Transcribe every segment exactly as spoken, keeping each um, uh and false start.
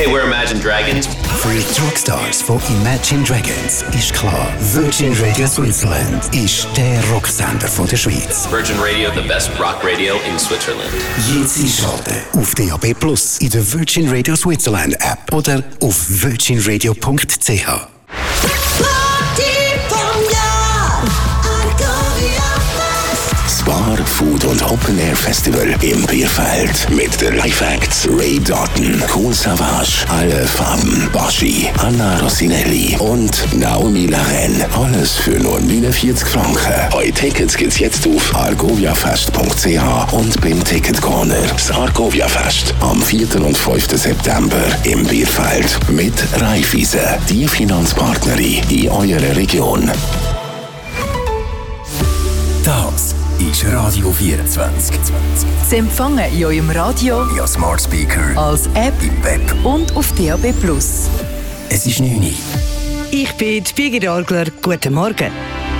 Hey, we're Imagine Dragons. Für die Rockstars von Imagine Dragons ist klar, Virgin Radio Switzerland ist der Rocksender von der Schweiz. Virgin Radio, the best rock radio in Switzerland. Jetzt einschalten auf D A B Plus, in der Virgin Radio Switzerland App oder auf virgin radio punkt c h. Bar, Food und Open Air Festival im Bierfeld mit den Live-Acts Ray Doughton, Kool Savas, Alle Farben, Baschi, Anna Rossinelli und Naomi Laren. Alles für nur neunundvierzig Franken. Eure Tickets gibt's jetzt auf argoviafest punkt c h und beim Ticket Corner. Das Argovia Fest am vierten und fünften September im Bierfeld mit Raiffeisen, die Finanzpartnerin in eurer Region. Das ist Radio vierundzwanzig. Sie empfangen in eurem Radio, via Smart Speaker, als App im Web und auf D A B Plus. Es ist neun Uhr. Ich bin die Birgit Orgler. Guten Morgen.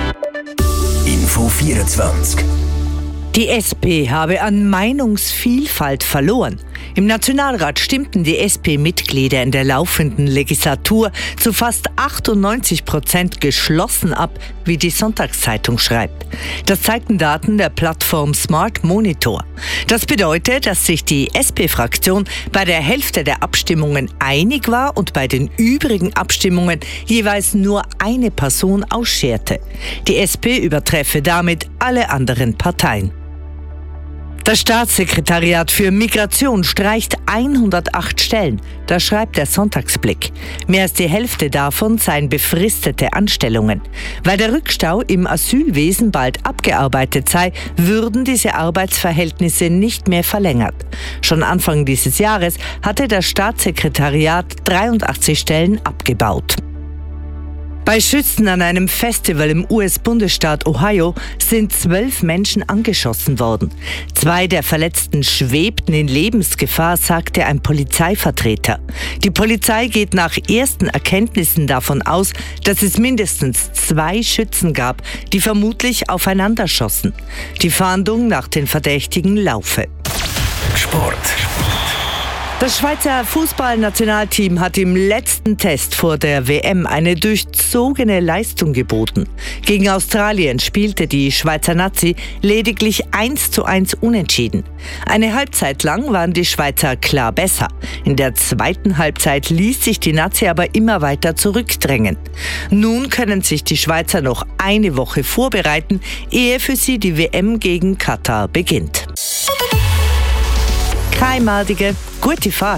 Info vierundzwanzig. Die S P habe an Meinungsvielfalt verloren. Im Nationalrat stimmten die S P-Mitglieder in der laufenden Legislatur zu fast achtundneunzig Prozent geschlossen ab, wie die Sonntagszeitung schreibt. Das zeigten Daten der Plattform Smart Monitor. Das bedeutet, dass sich die S P-Fraktion bei der Hälfte der Abstimmungen einig war und bei den übrigen Abstimmungen jeweils nur eine Person ausscherte. Die S P übertreffe damit alle anderen Parteien. Das Staatssekretariat für Migration streicht hundertacht Stellen. Das schreibt der Sonntagsblick. Mehr als die Hälfte davon seien befristete Anstellungen. Weil der Rückstau im Asylwesen bald abgearbeitet sei, würden diese Arbeitsverhältnisse nicht mehr verlängert. Schon Anfang dieses Jahres hatte das Staatssekretariat dreiundachtzig Stellen abgebaut. Bei Schützen an einem Festival im U S-Bundesstaat Ohio sind zwölf Menschen angeschossen worden. Zwei der Verletzten schwebten in Lebensgefahr, sagte ein Polizeivertreter. Die Polizei geht nach ersten Erkenntnissen davon aus, dass es mindestens zwei Schützen gab, die vermutlich aufeinander schossen. Die Fahndung nach den Verdächtigen laufe. Sport. Das Schweizer Fußballnationalteam hat im letzten Test vor der W M eine durchzogene Leistung geboten. Gegen Australien spielte die Schweizer Nazi lediglich eins zu eins unentschieden. Eine Halbzeit lang waren die Schweizer klar besser. In der zweiten Halbzeit ließ sich die Nazi aber immer weiter zurückdrängen. Nun können sich die Schweizer noch eine Woche vorbereiten, ehe für sie die W M gegen Katar beginnt. Keimadige, gute Fahrt.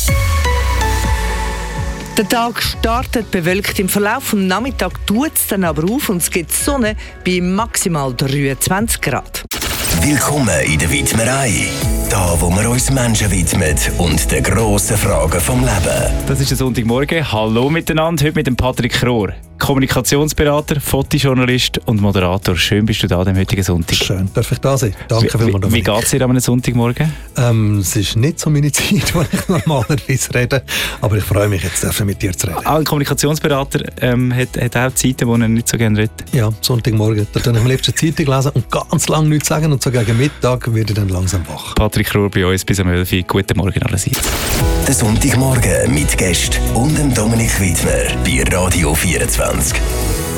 Der Tag startet bewölkt. Im Verlauf vom Nachmittag tut es dann aber auf und es gibt Sonne bei maximal dreiundzwanzig Grad. Willkommen in der Widmerei. Da, wo wir uns Menschen widmen und den grossen Fragen vom Leben. Das ist der Sonntagmorgen. Hallo miteinander, heute mit dem Patrick Rohr. Kommunikationsberater, Fotojournalist und Moderator. Schön bist du da am heutigen Sonntag. Schön, darf ich da sein. Danke wie, vielmals. Wie, wie geht es dir am Sonntagmorgen? Ähm, es ist nicht so meine Zeit, wo ich normalerweise rede, aber ich freue mich jetzt, mit dir zu reden. Ein Kommunikationsberater ähm, hat, hat auch Zeiten, wo er nicht so gerne redet. Ja, Sonntagmorgen. Da kann ich am liebsten Zeitung lesen und ganz lange nichts sagen und so gegen Mittag werde ich dann langsam wach. Patrick Rohr bei uns bis um elf Uhr. Guten Morgen allerseits. Der Sonntagmorgen mit Gästen und dem Dominik Widmer bei Radio vierundzwanzig.